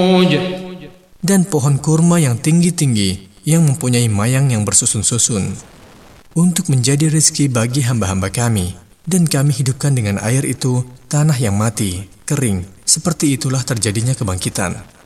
dan pohon kurma yang tinggi-tinggi yang mempunyai mayang yang bersusun-susun, untuk menjadi rezeki bagi hamba-hamba kami. Dan kami hidupkan dengan air itu tanah yang mati, kering. Seperti itulah terjadinya kebangkitan.